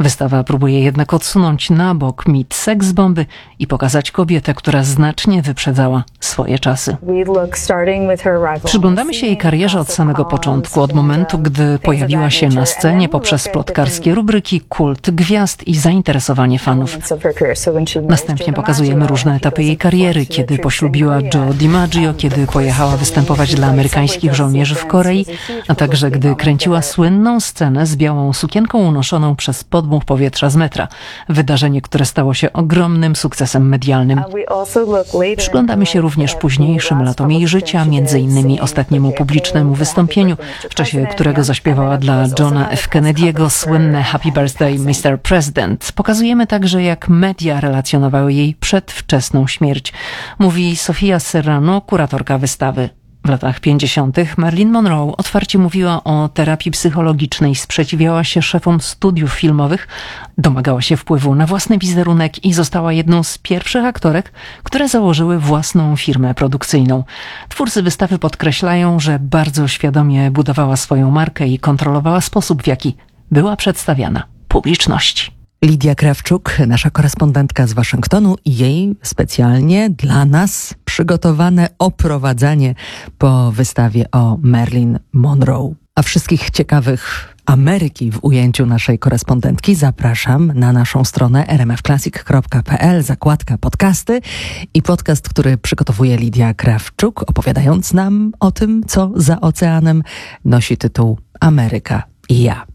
Wystawa próbuje jednak odsunąć na bok mit seks-bomby i pokazać kobietę, która znacznie wyprzedzała swoje czasy. Przyglądamy się jej karierze od samego początku, od momentu, gdy pojawiła się na scenie poprzez plotkarskie rubryki, kult gwiazd i zainteresowanie fanów. Następnie pokazujemy różne etapy jej kariery, kiedy poślubiła Joe DiMaggio, kiedy pojechała występować dla amerykańskich żołnierzy w Korei, a także gdy kręciła słynną scenę z białą sukienką unoszoną przez podmuch powietrza z metra. Wydarzenie, które stało się ogromnym sukcesem medialnym. Przyglądamy się również późniejszym latom jej życia, między innymi ostatniemu publicznemu wystąpieniu, w czasie którego zaśpiewała dla Johna F. Kennedy'ego słynne Happy Birthday Mr. President. Pokazujemy także, jak media relacjonowały jej przedwczesną śmierć. Mówi Sofia Serrano, kuratorka wystawy. W latach 50. Marilyn Monroe otwarcie mówiła o terapii psychologicznej, sprzeciwiała się szefom studiów filmowych, domagała się wpływu na własny wizerunek i została jedną z pierwszych aktorek, które założyły własną firmę produkcyjną. Twórcy wystawy podkreślają, że bardzo świadomie budowała swoją markę i kontrolowała sposób, w jaki była przedstawiana publiczności. Lidia Krawczuk, nasza korespondentka z Waszyngtonu i jej specjalnie dla nas przygotowane oprowadzanie po wystawie o Marilyn Monroe. A wszystkich ciekawych Ameryki w ujęciu naszej korespondentki zapraszam na naszą stronę rmfclassic.pl, zakładka podcasty i podcast, który przygotowuje Lidia Krawczuk, opowiadając nam o tym, co za oceanem, nosi tytuł Ameryka i ja.